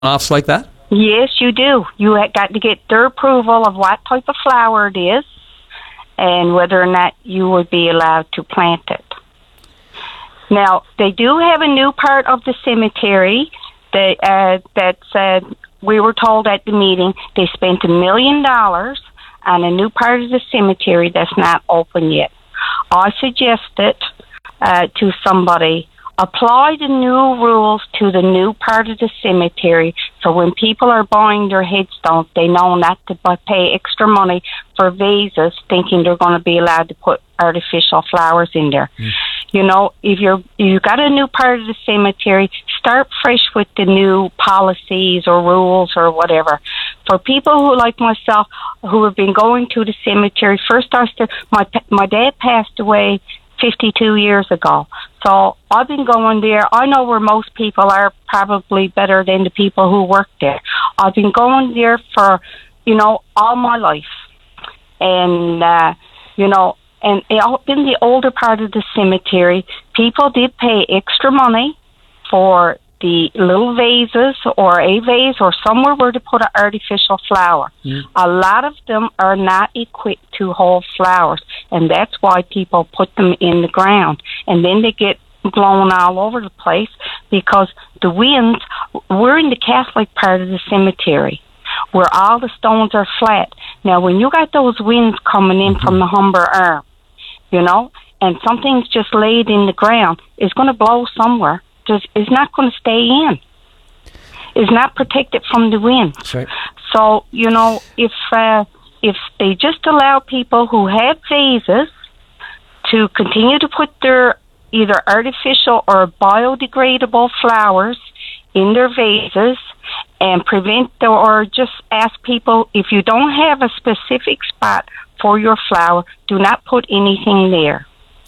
offs like that? Yes, you do. You got to get their approval of what type of flower it is and whether or not you would be allowed to plant it. Now, they do have a new part of the cemetery that we were told at the meeting they spent $1 million on a new part of the cemetery that's not open yet. I suggested to somebody, apply the new rules to the new part of the cemetery so when people are buying their headstones, they know not to pay extra money for vases thinking they're going to be allowed to put artificial flowers in there. You know, if you got a new part of the cemetery, start fresh with the new policies or rules or whatever. For people who, like myself, who have been going to the cemetery, my dad passed away 52 years ago. So I've been going there. I know where most people are, probably better than the people who work there. I've been going there for, all my life. And, and in the older part of the cemetery, people did pay extra money for the little vases or a vase or somewhere where to put an artificial flower. A lot of them are not equipped to hold flowers, and that's why people put them in the ground. And then they get blown all over the place because the winds, we're in the Catholic part of the cemetery where all the stones are flat. Now, when you got those winds coming in from the Humber Arm, and something's just laid in the ground, it's going to blow somewhere. It's not going to stay in. It's not protected from the wind. Right. So, if they just allow people who have vases to continue to put their either artificial or biodegradable flowers in their vases and or just ask people, if you don't have a specific spot for your flower, do not put anything there.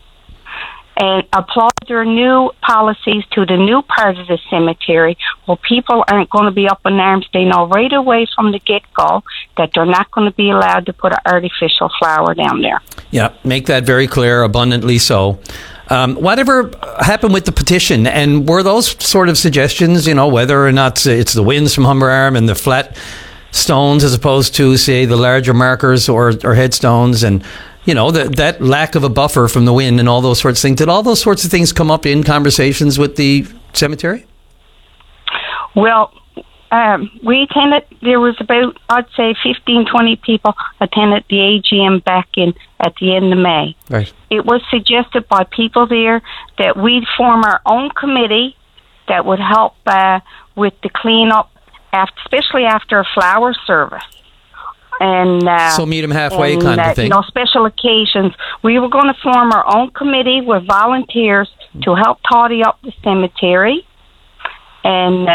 And apply their new policies to the new part of the cemetery where people aren't going to be up in arms. They know right away from the get-go that they're not going to be allowed to put an artificial flower down there. Yeah, make that very clear, abundantly so. Whatever happened with the petition, and were those sort of suggestions, whether or not it's the winds from Humber Arm and the flat stones as opposed to, say, the larger markers or headstones and that lack of a buffer from the wind and all those sorts of things. Did all those sorts of things come up in conversations with the cemetery? Well, we attended, there was about, I'd say 15, 20 people attended the AGM back at the end of May. Right. It was suggested by people there that we'd form our own committee that would help with the cleanup, especially after a flower service. And so meet them halfway kind of thing. Special occasions. We were going to form our own committee with volunteers to help tidy up the cemetery. And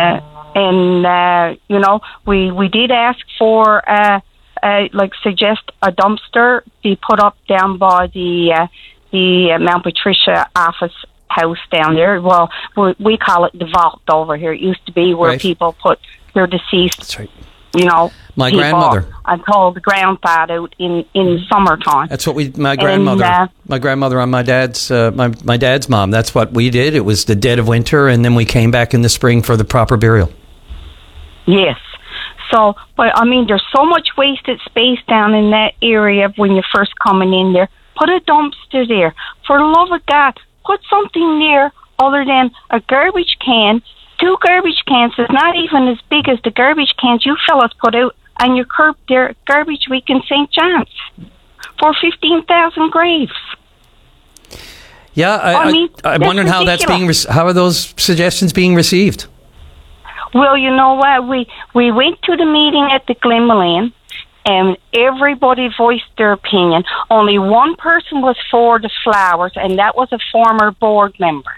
we did ask for, suggest a dumpster be put up down by the Mount Patricia office house down there. Well, we call it the vault over here. It used to be where people put their deceased. That's right. My grandmother. I called the ground thawed out in the summertime. That's what my grandmother on my dad's my dad's mom. That's what we did. It was the dead of winter, and then we came back in the spring for the proper burial. Yes. So, but there's so much wasted space down in that area when you're first coming in there. Put a dumpster there. For the love of God, put something there other than a garbage can. 2 garbage cans is not even as big as the garbage cans you fellas put out on your curb there at Garbage Week in St. John's for 15,000 graves. Yeah, I'm wondering how that's being. How are those suggestions being received? Well, you know what? We went to the meeting at the Glenmalin, and everybody voiced their opinion. Only one person was for the flowers, and that was a former board member.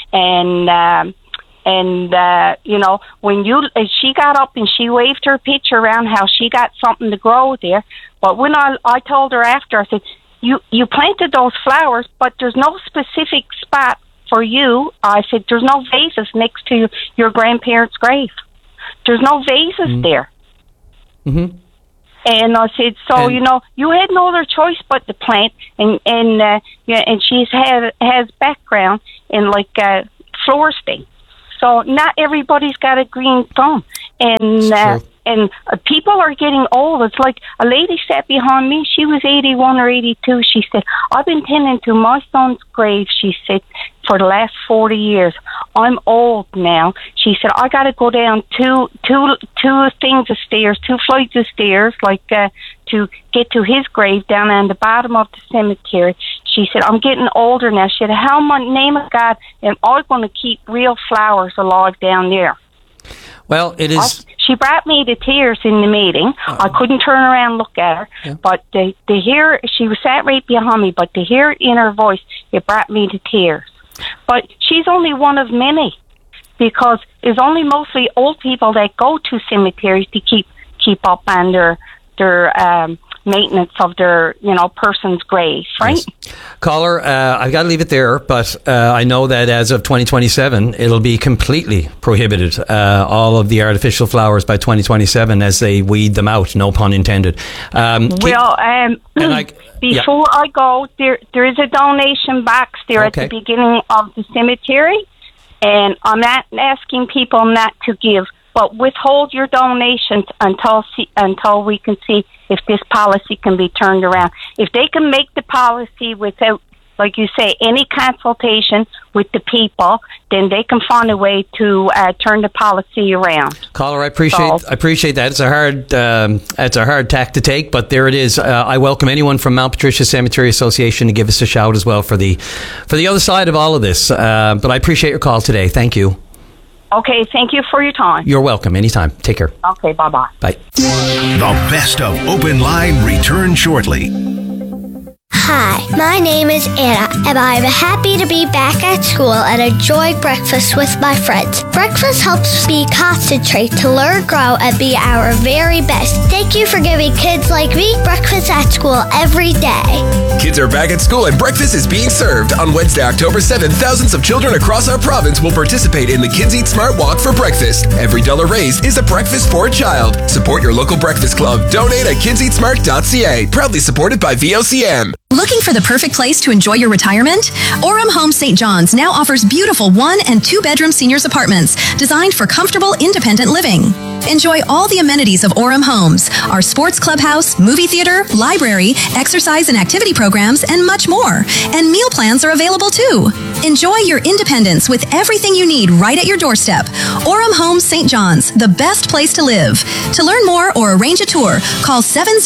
When she got up and she waved her picture around how she got something to grow there. But when I told her after, I said, you planted those flowers, but there's no specific spot for you. I said, there's no vases next to your grandparents' grave. There's no vases there. Mm-hmm. And I said, you had no other choice but to plant. And she has background in floristing. So not everybody's got a green thumb. And people are getting old. It's like a lady sat behind me. She was 81 or 82. She said, I've been tending to my son's grave, she said, for the last 40 years. I'm old now. She said, I got to go down two flights of stairs, to get to his grave down on the bottom of the cemetery. She said, I'm getting older now. She said, how in the name of God am I going to keep real flowers alive down there? Well, it is... She brought me to tears in the meeting. I couldn't turn around and look at her. Yeah. But to hear, she was sat right behind me, but to hear it in her voice, it brought me to tears. But she's only one of many, because it's only mostly old people that go to cemeteries to keep up on their maintenance of their, person's grave, right? Yes. Caller, I've got to leave it there, but I know that as of 2027, it'll be completely prohibited, all of the artificial flowers by 2027 as they weed them out, no pun intended. Before I go, there is a donation box there at the beginning of the cemetery, and I'm not asking people not to give, but withhold your donations until we can see if this policy can be turned around. If they can make the policy without, like you say, any consultation with the people, then they can find a way to turn the policy around. Caller, I appreciate that. It's a hard tack to take, but there it is. I welcome anyone from Mount Patricia Cemetery Association to give us a shout as well for the other side of all of this. But I appreciate your call today. Thank you. Okay, thank you for your time. You're welcome. Anytime. Take care. Okay, bye-bye. Bye. The best of Open Line returns shortly. Hi, my name is Anna, and I'm happy to be back at school and enjoy breakfast with my friends. Breakfast helps me concentrate, to learn, grow, and be our very best. Thank you for giving kids like me breakfast at school every day. Kids are back at school and breakfast is being served. On Wednesday, October 7th, thousands of children across our province will participate in the Kids Eat Smart Walk for breakfast. Every dollar raised is a breakfast for a child. Support your local breakfast club. Donate at kidseatsmart.ca. Proudly supported by VOCM. Looking for the perfect place to enjoy your retirement? Orem Homes St. John's now offers beautiful 1- and 2-bedroom seniors apartments designed for comfortable, independent living. Enjoy all the amenities of Orem Homes, our sports clubhouse, movie theater, library, exercise and activity programs, and much more. And meal plans are available too. Enjoy your independence with everything you need right at your doorstep. Orem Homes St. John's, the best place to live. To learn more or arrange a tour, call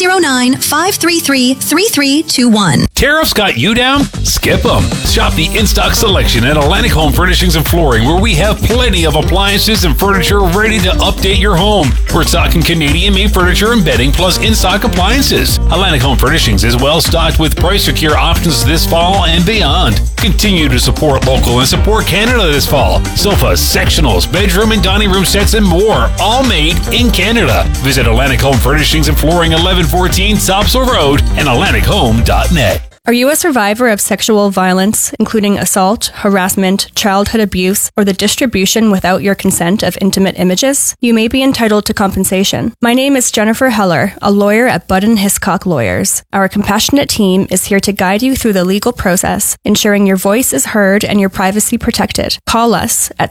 709-533-3321. Tariffs got you down? Skip them. Shop the in-stock selection at Atlantic Home Furnishings and Flooring, where we have plenty of appliances and furniture ready to update your home. We're stocking Canadian-made furniture and bedding, plus in-stock appliances. Atlantic Home Furnishings is well stocked with price-secure options this fall and beyond. Continue to support local and support Canada this fall. Sofas, sectionals, bedroom and dining room sets, and more, all made in Canada. Visit Atlantic Home Furnishings and Flooring, 1114 Sopswell Road, and AtlanticHome.net. Are you a survivor of sexual violence, including assault, harassment, childhood abuse, or the distribution without your consent of intimate images? You may be entitled to compensation. My name is Jennifer Heller, a lawyer at Budden Hiscock Lawyers. Our compassionate team is here to guide you through the legal process, ensuring your voice is heard and your privacy protected. Call us at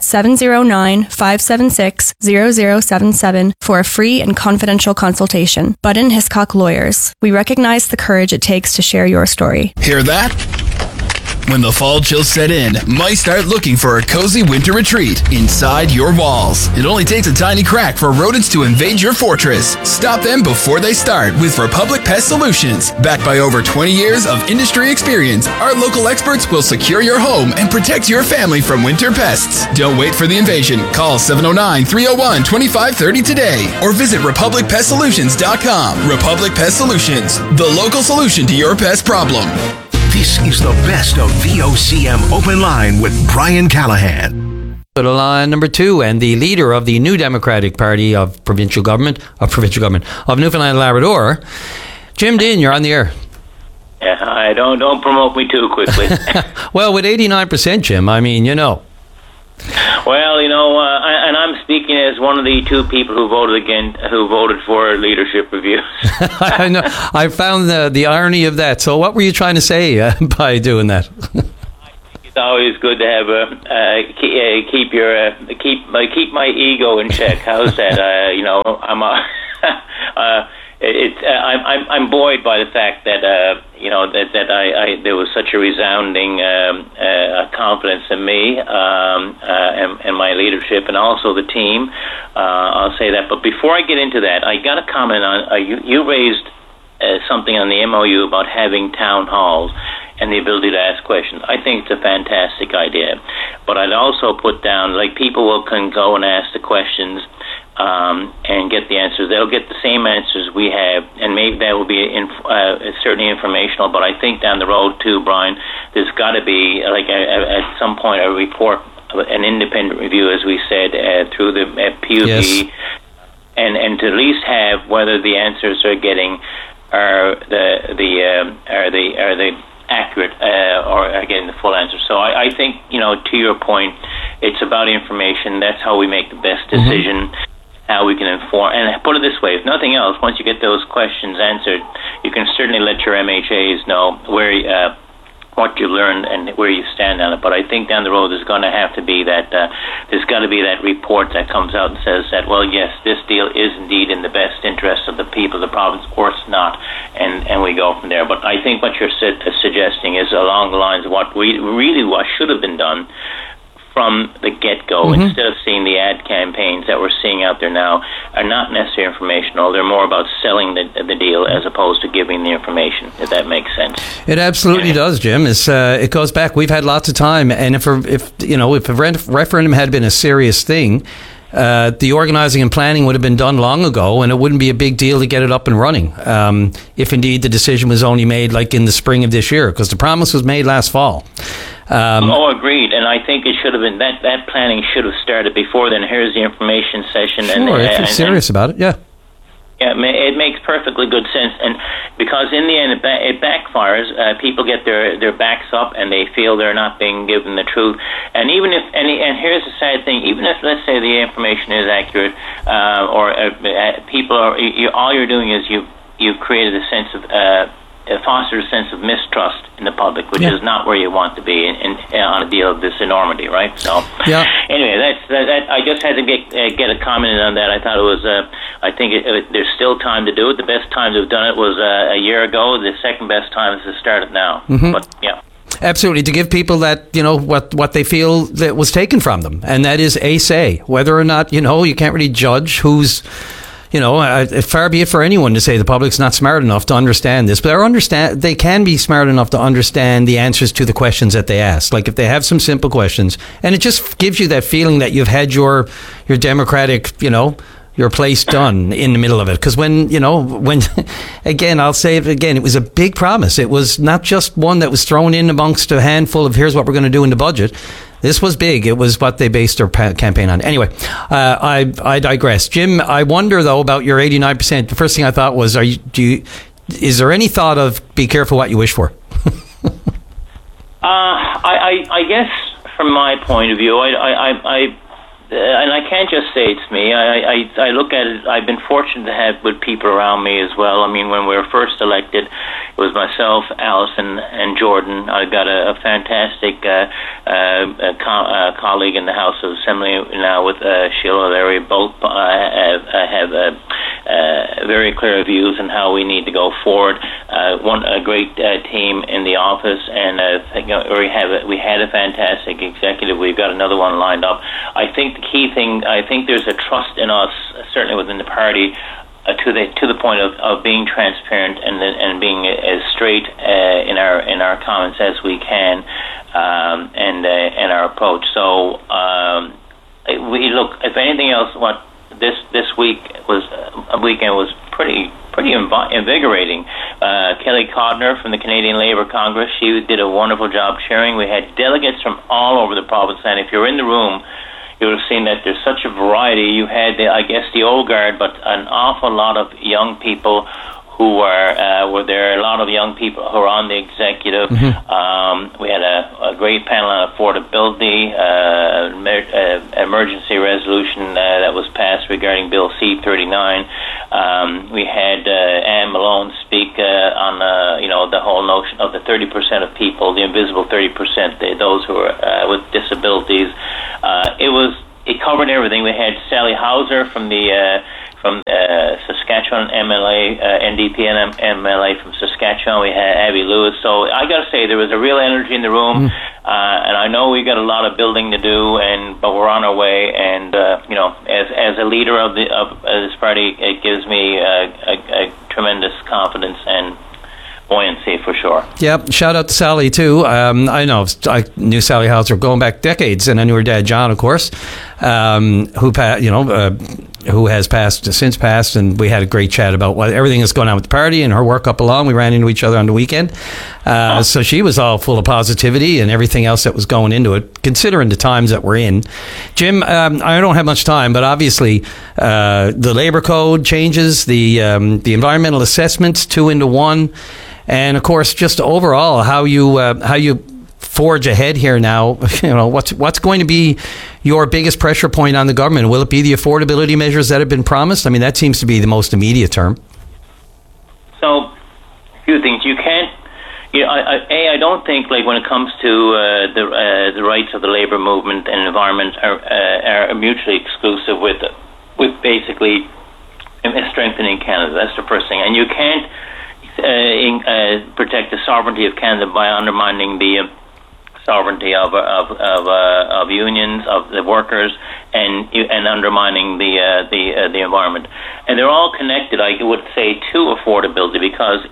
709-576-0077 for a free and confidential consultation. Budden Hiscock Lawyers. We recognize the courage it takes to share your story. Hear that? When the fall chills set in, might start looking for a cozy winter retreat inside your walls. It only takes a tiny crack for rodents to invade your fortress. Stop them before they start with Republic Pest Solutions. Backed by over 20 years of industry experience, our local experts will secure your home and protect your family from winter pests. Don't wait for the invasion. Call 709-301-2530 today or visit RepublicPestSolutions.com. Republic Pest Solutions, the local solution to your pest problem. This is the best of VOCM Open Line with Brian Callahan. To line number 2, and the leader of the New Democratic Party of Provincial Government of Newfoundland and Labrador, Jim Dean, you're on the air. Yeah, I don't promote me too quickly. Well, with 89%, Jim, I mean, you know. Well, and I'm speaking as one of the 2 people who voted for leadership reviews. I know. I found the irony of that. So what were you trying to say by doing that? I think It's always good to have keep my ego in check. How's that? I'm buoyed by the fact that there was such a resounding confidence in me and my leadership, and also the team. I'll say that. But before I get into that, I got a comment on you raised something on the MOU about having town halls and the ability to ask questions. I think it's a fantastic idea. But I'd also put down, like, people can go and ask the questions and get the answers. They'll get the same answers we have, and maybe that will be certainly informational. But I think down the road too, Brian, there's got to be, like, at some point, a report, an independent review, as we said, through the PUB, yes. and to at least have whether the answers are getting are they accurate or are getting the full answer. So I think, to your point, it's about information. That's how we make the best decision. Mm-hmm. How we can inform, and put it this way, if nothing else, once you get those questions answered, you can certainly let your MHAs know where what you learned and where you stand on it. But I think down the road there's going to have to be that there's got to be that report that comes out and says that, well, yes, this deal is indeed in the best interest of the people of the province, or it's not, and we go from there. But I think what you're suggesting is along the lines of what should have been done from the get-go, mm-hmm. instead of seeing the ad campaigns that we're seeing out there now, are not necessarily informational. They're more about selling the deal as opposed to giving the information, if that makes sense. It absolutely does, Jim. It goes back. We've had lots of time, and if a referendum had been a serious thing, the organising and planning would have been done long ago, and it wouldn't be a big deal to get it up and running, if indeed the decision was only made like in the spring of this year, because the promise was made last fall. Agreed. And I think it should have been that planning should have started before then. Here's the information session. Sure, if you're serious about it, yeah. Yeah, it makes perfectly good sense, and because in the end it backfires. People get their backs up, and they feel they're not being given the truth. And even if and here's the sad thing: even if, let's say, the information is accurate, people are all you're doing is you've created a sense of fostered a sense of mistrust in the public, which is not where you want to be on a deal of this enormity, right? So, anyway, that I just had to get a comment on that. I thought it was. I think there's still time to do it. The best time to have done it was a year ago. The second best time is to start it now. Mm-hmm. But yeah. Absolutely, to give people that, what they feel that was taken from them, and that is a say. Whether or not, you can't really judge who's. Far be it for anyone to say the public's not smart enough to understand this, but they can be smart enough to understand the answers to the questions that they ask. Like if they have some simple questions, and it just gives you that feeling that you've had your democratic, your place done in the middle of it. Because when again, I'll say it again, it was a big promise. It was not just one that was thrown in amongst a handful of here's what we're going to do in the budget. This was big. It was what they based their campaign on. Anyway, I digress. Jim, I wonder, though, about your 89%. The first thing I thought was, is there any thought of be careful what you wish for? I guess from my point of view, and I can't just say it's me. I look at it. I've been fortunate to have good people around me as well. I mean, when we were first elected, it was myself, Alison, and Jordan. I got a fantastic colleague in the House of Assembly now with Sheila Larry. Both have very clear views on how we need to go forward. A great team in the office, and we had a fantastic executive. We've got another one lined up. I think the key thing, I think there's a trust in us, certainly within the party, to the point of being transparent and being as straight in our comments as we can, and our approach. So we look. If anything else, what this weekend was pretty invigorating. Kelly Codner from the Canadian Labour Congress, she did a wonderful job chairing. We had delegates from all over the province, and if you're in the room, you would have seen that there's such a variety. You had, the old guard, but an awful lot of young people who were there. A lot of young people who are on the executive. Mm-hmm. We had a great panel on affordability, emergency resolution that was passed regarding Bill C-39. We had Anne Malone speak on the whole notion of the 30% of people, the invisible 30%, those who are with disabilities. It covered everything. We had Sally Hauser from Saskatchewan MLA, NDP and MLA from Saskatchewan. We had Abby Lewis. So I got to say, there was a real energy in the room, and I know we got a lot of building to do, but we're on our way. And as a leader of this party, it gives me a tremendous confidence and buoyancy for sure. Yeah, shout out to Sally too. I knew Sally Hauser going back decades, and I knew her dad John, of course, who has since passed, and we had a great chat about everything that's going on with the party and her work up along. We ran into each other on the weekend, so she was all full of positivity and everything else that was going into it, considering the times that we're in. Jim, I don't have much time, but obviously the labor code changes, the environmental assessments 2 into 1. And of course, just overall, how you forge ahead here now. What's going to be your biggest pressure point on the government? Will it be the affordability measures that have been promised? I mean, that seems to be the most immediate term. So, a few things. You can't. I don't think when it comes to the rights of the labor movement and environment are mutually exclusive with basically strengthening Canada. That's the first thing, and you can't protect the sovereignty of Canada by undermining the sovereignty of unions, of the workers, and undermining the environment. And they're all connected, I would say, to affordability, because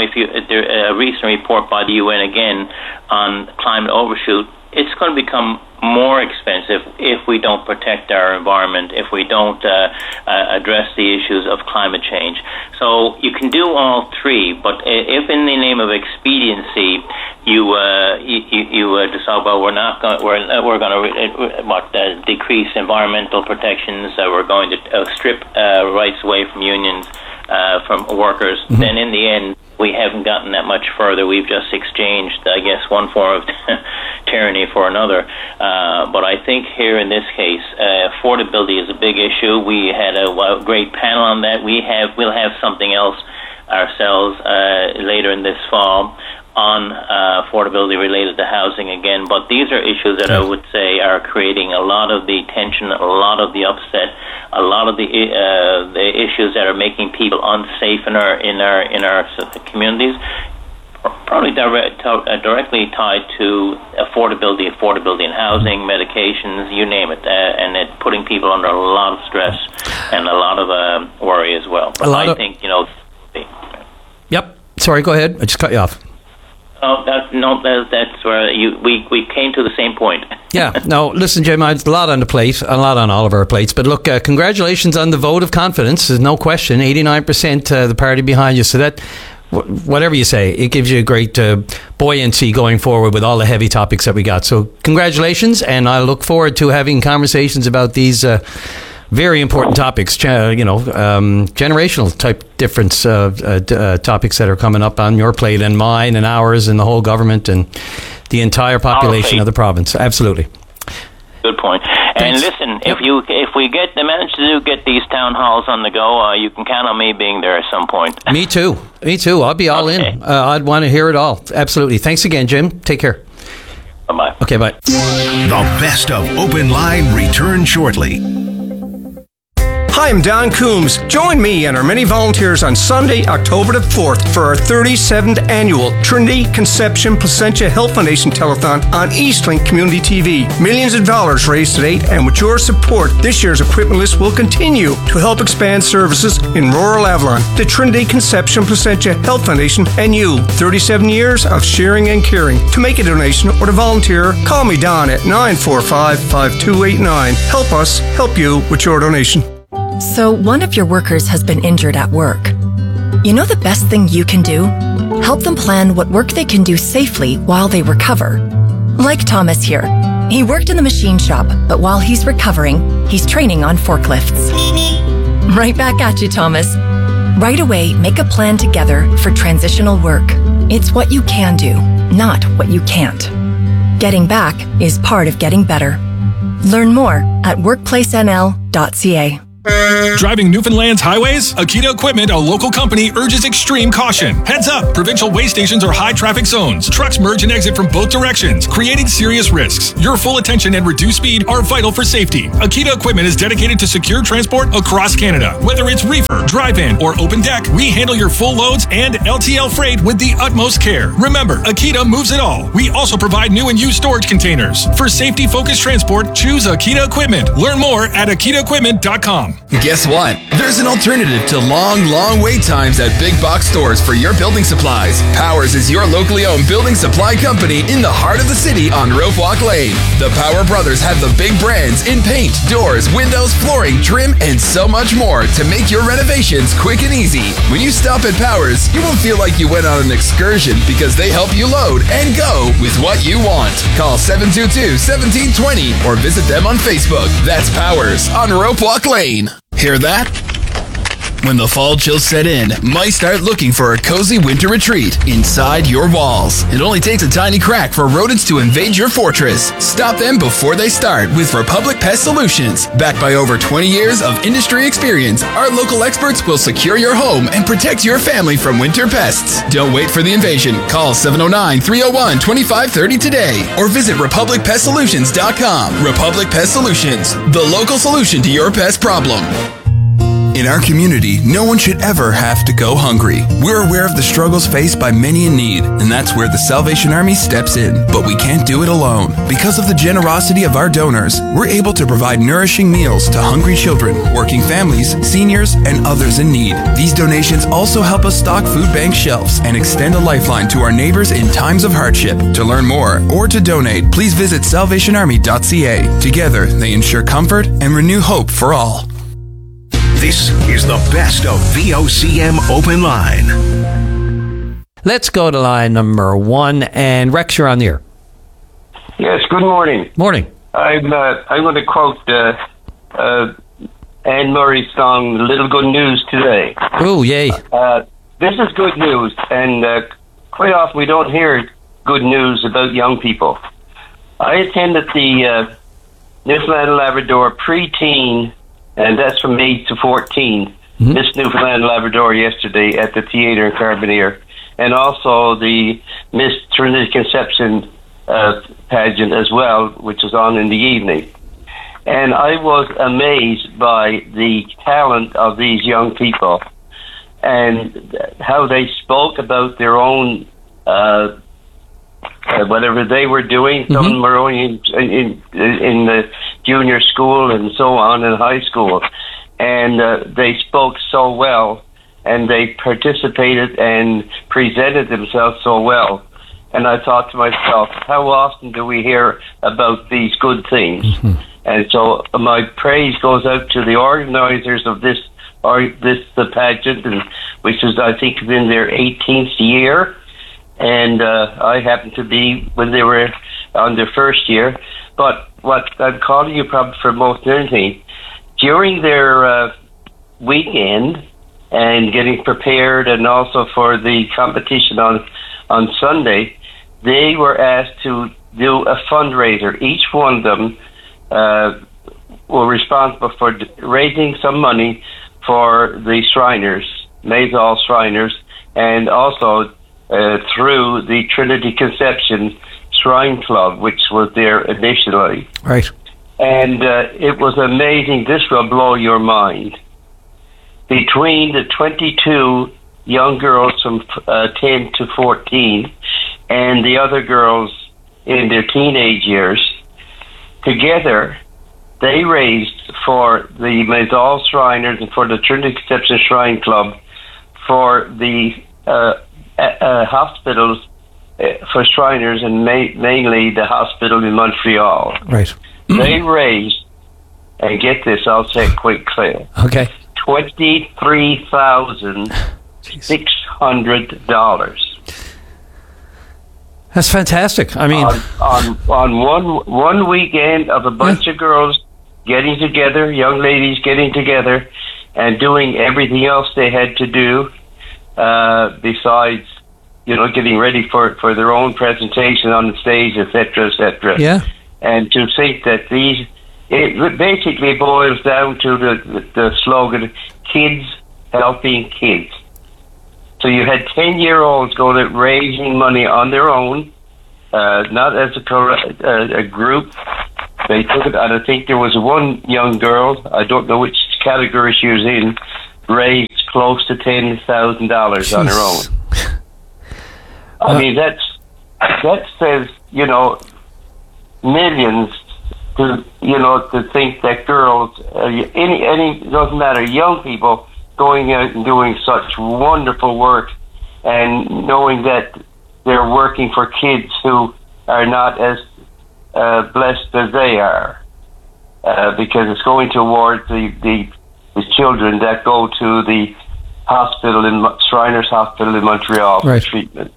a recent report by the UN again on climate overshoot, it's going to become more expensive if we don't protect our environment, if we don't address the issues of climate change. So you can do all three, but if in the name of expediency you decide, well, we're going to decrease environmental protections, we're going to strip rights away from unions, from workers, then in the end we haven't gotten that much further. We've just exchanged, I guess, one form of tyranny for another. But I think here in this case, affordability is a big issue. We had a great panel on that. We'll have something else ourselves later in this fall on affordability related to housing again. But these are issues that I would say are creating a lot of the tension, a lot of the upset, a lot of the issues that are making people unsafe in our communities. Probably directly tied to affordability in housing, medications, you name it, and it putting people under a lot of stress and a lot of worry as well. But I think, Yep. Sorry, go ahead. I just cut you off. Oh, that's where we came to the same point. Yeah. No, listen, Jim, a lot on the plate, a lot on all of our plates. But look, congratulations on the vote of confidence. There's no question. 89% the party behind you. So that, whatever you say, it gives you a great buoyancy going forward with all the heavy topics that we got. So congratulations, and I look forward to having conversations about these very important topics, generational type difference topics that are coming up on your plate and mine and ours and the whole government and the entire population of the province. Absolutely. Good point. Thanks. And listen, if we manage to get these town halls on the go, you can count on me being there at some point. Me too. I'll be all in. I'd want to hear it all. Absolutely. Thanks again, Jim. Take care. Bye-bye. Okay, bye. The best of Open Line returns shortly. Hi, I'm Don Coombs. Join me and our many volunteers on Sunday, October the 4th for our 37th annual Trinity Conception Placentia Health Foundation Telethon on Eastlink Community TV. Millions of dollars raised to date, and with your support, this year's equipment list will continue to help expand services in rural Avalon. The Trinity Conception Placentia Health Foundation and you. 37 years of sharing and caring. To make a donation or to volunteer, call me Don at 945-5289. Help us help you with your donation. So one of your workers has been injured at work. You know the best thing you can do? Help them plan what work they can do safely while they recover. Like Thomas here. He worked in the machine shop, but while he's recovering, he's training on forklifts. Right back at you, Thomas. Right away, make a plan together for transitional work. It's what you can do, not what you can't. Getting back is part of getting better. Learn more at workplacenl.ca. Driving Newfoundland's highways? Akita Equipment, a local company, urges extreme caution. Heads up! Provincial way stations are high traffic zones. Trucks merge and exit from both directions, creating serious risks. Your full attention and reduced speed are vital for safety. Akita Equipment is dedicated to secure transport across Canada. Whether it's reefer, drive-in, or open deck, we handle your full loads and LTL freight with the utmost care. Remember, Akita moves it all. We also provide new and used storage containers. For safety-focused transport, choose Akita Equipment. Learn more at akitaequipment.com. Guess what? There's an alternative to long wait times at big box stores for your building supplies. Powers is your locally owned building supply company in the heart of the city on Rope Walk Lane. The Power Brothers have the big brands in paint, doors, windows, flooring, trim, and so much more to make your renovations quick and easy. When you stop at Powers, you won't feel like you went on an excursion because they help you load and go with what you want. Call 722-1720 or visit them on Facebook. That's Powers on Rope Walk Lane. Hear that? When the fall chills set in, might start looking for a cozy winter retreat inside your walls. It only takes a tiny crack for rodents to invade your fortress. Stop them before they start with Republic Pest Solutions. Backed by over 20 years of industry experience, our local experts will secure your home and protect your family from winter pests. Don't wait for the invasion. Call 709-301-2530 today or visit RepublicPestSolutions.com. Republic Pest Solutions, the local solution to your pest problem. In our community, no one should ever have to go hungry. We're aware of the struggles faced by many in need, and that's where the Salvation Army steps in. But we can't do it alone. Because of the generosity of our donors, we're able to provide nourishing meals to hungry children, working families, seniors, and others in need. These donations also help us stock food bank shelves and extend a lifeline to our neighbors in times of hardship. To learn more or to donate, please visit salvationarmy.ca. Together, they ensure comfort and renew hope for all. This is the best of VOCM Open Line. Let's go to line number 1. And Rex, you're on the air. Yes, good morning. Morning. I'm going to quote Anne Murray's song, Little Good News Today. Oh, yay. This is good news, and quite often we don't hear good news about young people. I attended the Newfoundland and Labrador preteen, and that's from 8 to 14, Miss Newfoundland and Labrador yesterday at the theatre in Carbonear, and also the Miss Trinity Conception pageant as well, which was on in the evening. And I was amazed by the talent of these young people and how they spoke about their own whatever they were doing. Some of them were only in the junior school and so on in high school. And they spoke so well, and they participated and presented themselves so well. And I thought to myself, how often do we hear about these good things? And so my praise goes out to the organizers of the pageant, and which is, I think, in their 18th year. And I happened to be when they were on their first year. But what I'm calling you probably for most anything, during their weekend and getting prepared, and also for the competition on Sunday, they were asked to do a fundraiser. Each one of them were responsible for raising some money for the Shriners, Maisol Shriners, and also through the Trinity Conception Shrine Club, which was there initially. Right. And it was amazing. This will blow your mind. Between the 22 young girls from 10 to 14 and the other girls in their teenage years, together they raised for the Maisol Shriners and for the Trinity Conception Shrine Club for the hospitals for Shriners, and mainly the hospital in Montreal. Right. They raised, and get this, I'll say it quite clear. Okay. $23,600. That's fantastic. I mean, on one weekend of a bunch of girls getting together, young ladies getting together, and doing everything else they had to do, besides, getting ready for their own presentation on the stage, etc., etc. Yeah. And to think that these it basically boils down to the slogan, kids helping kids. So you had 10-year-olds going out raising money on their own, not as a group. They took it, and I think there was one young girl, I don't know which category she was in, raised close to $10,000 on her own. I mean, that says, millions to think that girls, any doesn't matter, young people going out and doing such wonderful work and knowing that they're working for kids who are not as blessed as they are, because it's going towards the children that go to the hospital Shriners Hospital in Montreal for treatment.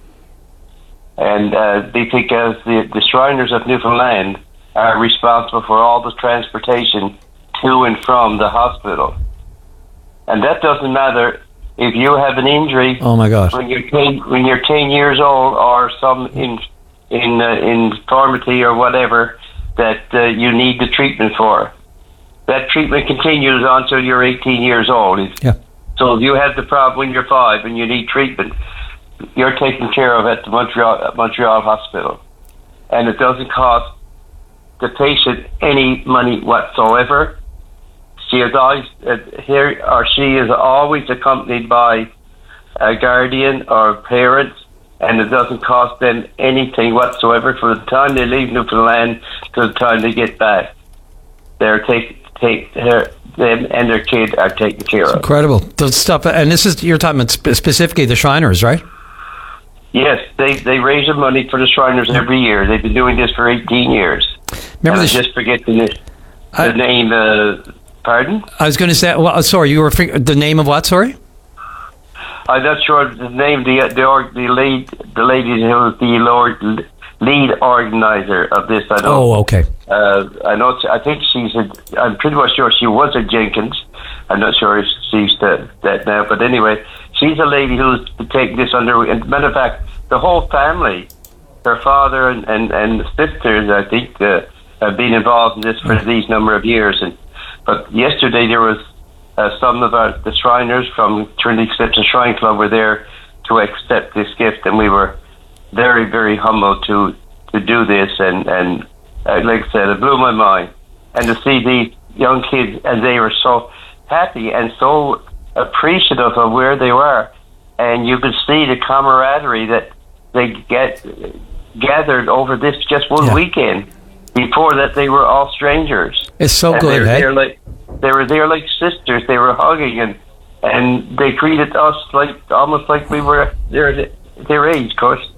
And because the Shriners of Newfoundland are responsible for all the transportation to and from the hospital. And that doesn't matter if you have an injury. Oh my God! When you're 10 years old, or some infirmity or whatever that you need the treatment for. That treatment continues until you're 18 years old. Yeah. So if you have the problem when you're 5 and you need treatment, you're taken care of at the Montreal Hospital, and it doesn't cost the patient any money whatsoever. She is always she is always accompanied by a guardian or a parent, and it doesn't cost them anything whatsoever from the time they leave Newfoundland to the time they get back. They're them and their kid are taken care of. Incredible. The stuff, and this is, you're talking about specifically the Shriners, right? Yes, they raise the money for the Shriners every year. They've been doing this for 18 years. Remember, I just forget the name. Pardon? I was going to say, well, sorry, you were the name of what? Sorry. I'm not sure the name. The lady who was the lead organizer of this. I know. Oh, okay. I know. I think I'm pretty much sure she was at Jenkins. I'm not sure if she's that now, but anyway, she's a lady who's taking this under. And matter of fact, the whole family, her father and sisters, I think, have been involved in this for these number of years. But yesterday there was some of the Shriners from Trinity Conception Shrine Club were there to accept this gift, and we were very, very humbled to do this. And like I said, it blew my mind. And to see these young kids, and they were so happy and so appreciative of where they were, and you could see the camaraderie that they gathered over this just one weekend. Before that, they were all strangers. It's so good, they were there like sisters. They were hugging, and they treated us almost like we were their age, of course.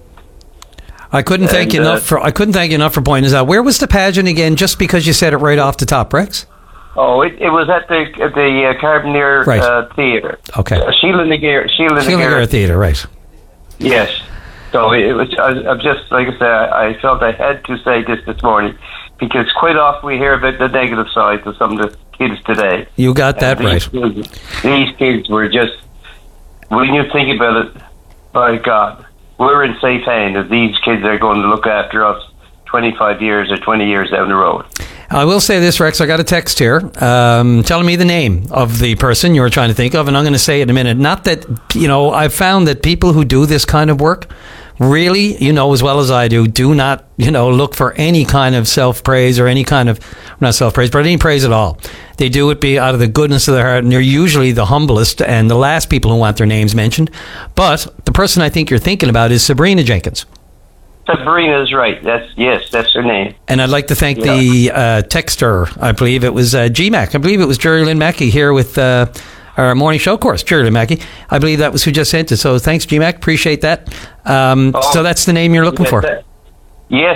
I couldn't thank you enough for pointing this out. Where was the pageant again? Just because you said it right off the top, Rex. Oh, it was at the Carbonear Theatre. Okay. Sheila Naguera Theatre, right? Yes. So it was. I'm just, like I said, I felt I had to say this morning, because quite often we hear about the negative side of some of the kids today. You got that right. These kids were just, when you think about it, by God, we're in safe hands if these kids are going to look after us 25 years or 20 years down the road. I will say this, Rex. I got a text here telling me the name of the person you were trying to think of, and I'm going to say it in a minute. Not that, I've found that people who do this kind of work really, as well as I do not, look for any kind of self-praise or any kind of, not self-praise, but any praise at all. They do it out of the goodness of their heart, and they're usually the humblest and the last people who want their names mentioned. But the person I think you're thinking about is Sabrina Jenkins. Sabrina's right. That's her name. And I'd like to thank the texter. I believe it was GMAC. I believe it was Jerry Lynn Mackey here with our morning show course, Jerry Lynn Mackey. I believe that was who just sent it. So thanks, GMAC. Appreciate that. So that's the name you're looking for. Yes,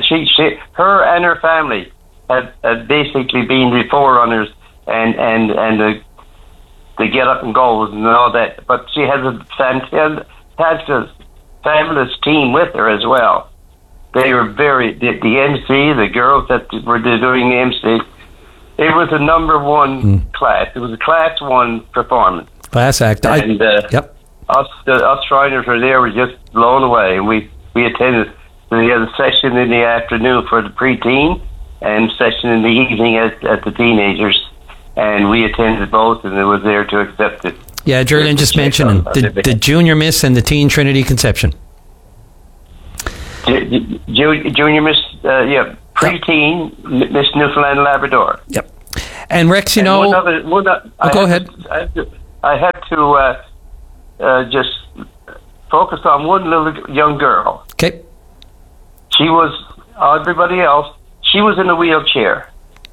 her and her family have basically been the forerunners and the get up and goes and all that. But she has a fabulous team with her as well. They were the MC, the girls that were doing the MC. It was a number one class. It was a class 1 performance. Class act. And yep. Us Shriners were there. We just blown away. And we attended the session in the afternoon for the preteen, session in the evening at the teenagers, and we attended both, and it was there to accept it. Yeah, Jerlyn just mentioned the Junior Miss and the Teen Trinity Conception. Junior Miss, preteen Miss Newfoundland and Labrador. Yep. And Rex, you know, go ahead. I had to just focus on one little young girl. Okay. She was everybody else. She was in a wheelchair,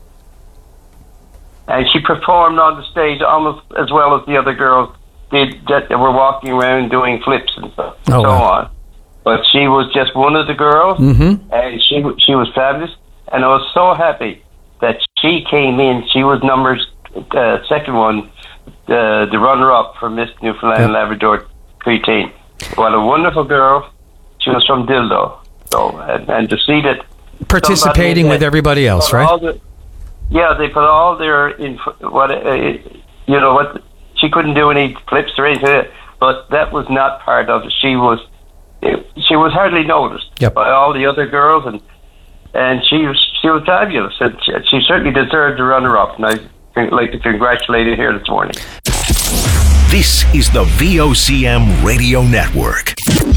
and she performed on the stage almost as well as the other girls did that were walking around doing flips and stuff, on. But she was just one of the girls, and she was fabulous. And I was so happy that she came in. She was second one, the runner-up for Miss Newfoundland and Labrador preteen. What a wonderful girl. She was from Dildo. So, and to see that participating with everybody else, right? They put all their she couldn't do any flips or anything, but that was not part of it. She was hardly noticed by all the other girls, and she was fabulous, and she certainly deserved the runner-up. And I'd like to congratulate her here this morning. This is the VOCM Radio Network.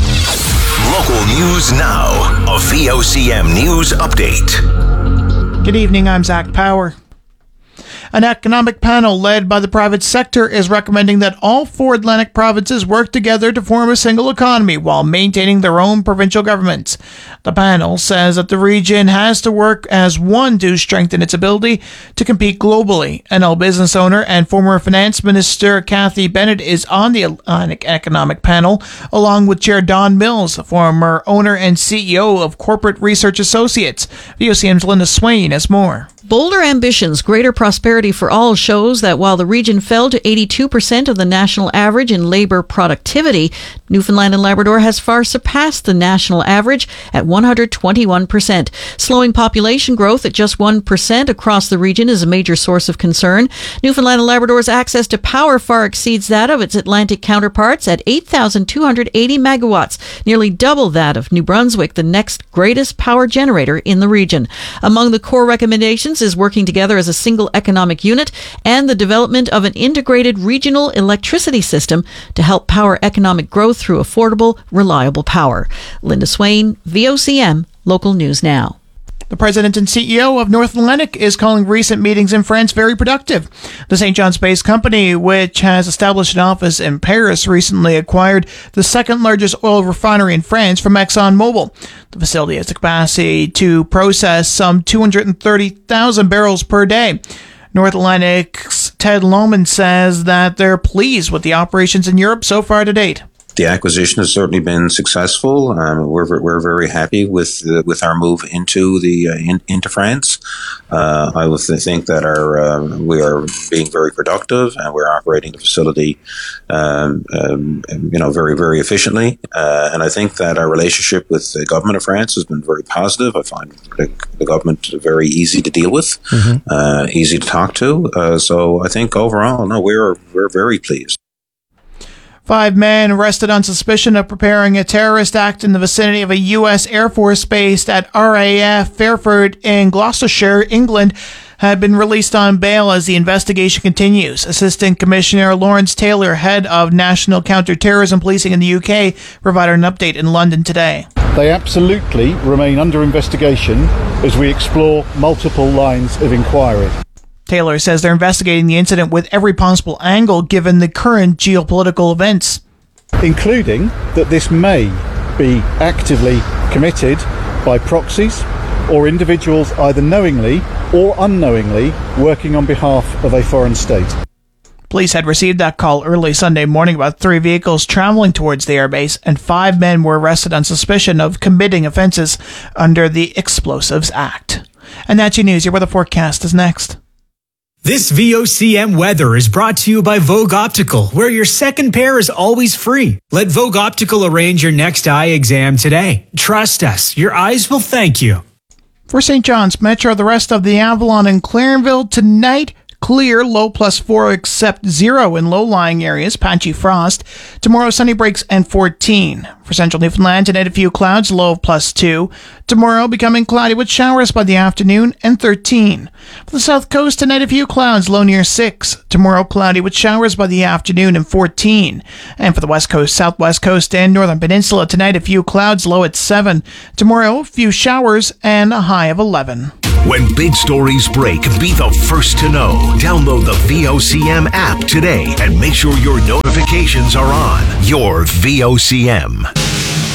Local news now. A VOCM news update. Good evening, I'm Zach Power. An economic panel led by the private sector is recommending that all 4 Atlantic provinces work together to form a single economy while maintaining their own provincial governments. The panel says that the region has to work as one to strengthen its ability to compete globally. NL business owner and former finance minister Cathy Bennett is on the Atlantic Economic Panel, along with Chair Don Mills, former owner and CEO of Corporate Research Associates. VOCM's Linda Swain has more. Bolder Ambitions, Greater Prosperity for All shows that while the region fell to 82% of the national average in labor productivity, Newfoundland and Labrador has far surpassed the national average at 121%. Slowing population growth at just 1% across the region is a major source of concern. Newfoundland and Labrador's access to power far exceeds that of its Atlantic counterparts at 8,280 megawatts, nearly double that of New Brunswick, the next greatest power generator in the region. Among the core recommendations is working together as a single economic unit and the development of an integrated regional electricity system to help power economic growth through affordable, reliable power. Linda Swain, VOCM, Local News Now. The president and CEO of North Atlantic is calling recent meetings in France very productive. The St. John's-based company, which has established an office in Paris, recently acquired the second largest oil refinery in France from ExxonMobil. The facility has the capacity to process some 230,000 barrels per day. North Atlantic's Ted Lohman says that they're pleased with the operations in Europe so far to date. The acquisition has certainly been successful. We're very happy with our move into France. I would think that we are being very productive, and we're operating the facility, very, very efficiently. And I think that our relationship with the government of France has been very positive. I find the government very easy to deal with, easy to talk to. So I think overall, we're very pleased. 5 men arrested on suspicion of preparing a terrorist act in the vicinity of a U.S. Air Force base at RAF Fairford in Gloucestershire, England, have been released on bail as the investigation continues. Assistant Commissioner Lawrence Taylor, head of National Counter-Terrorism Policing in the UK, provided an update in London today. They absolutely remain under investigation as we explore multiple lines of inquiry. Taylor says they're investigating the incident with every possible angle given the current geopolitical events, including that this may be actively committed by proxies or individuals either knowingly or unknowingly working on behalf of a foreign state. Police had received that call early Sunday morning about 3 vehicles traveling towards the airbase, and 5 men were arrested on suspicion of committing offences under the Explosives Act. And that's your news. Your weather forecast is next. This VOCM weather is brought to you by Vogue Optical, where your second pair is always free. Let Vogue Optical arrange your next eye exam today. Trust us, your eyes will thank you. For St. John's Metro, the rest of the Avalon and Clarenville tonight, clear, low +4 except 0 in low-lying areas, patchy frost. Tomorrow, sunny breaks and 14. For central Newfoundland, tonight a few clouds, low of +2. Tomorrow, becoming cloudy with showers by the afternoon and 13. For the south coast, tonight a few clouds, low near 6. Tomorrow, cloudy with showers by the afternoon and 14. And for the west coast, southwest coast, and northern peninsula, tonight a few clouds, low at 7. Tomorrow, a few showers and a high of 11. When big stories break, be the first to know. Download the VOCM app today and make sure your notifications are on. Your VOCM.